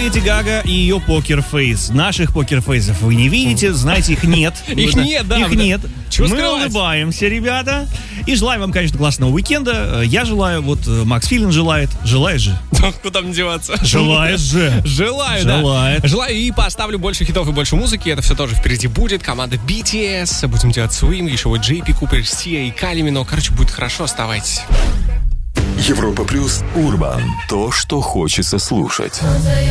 Леди Гага и ее покерфейс. Наших покерфейсов вы не видите, знаете, их нет. Их нет, да. Их нет. Чего Мы скрывать? улыбаемся, ребята. И желаем вам, конечно, классного уикенда. Я желаю, вот Макс Филин желает. Желаешь же? Куда мне деваться? Желаешь же? Желаю, Желает. да. Желаю и поставлю больше хитов и больше музыки. Это все тоже впереди будет. Команда BTS. Будем делать Swim, еще вот JP, Купер, Сия и Калимино. Короче, будет хорошо, оставайтесь. Европа плюс Урбан. То, что хочется слушать.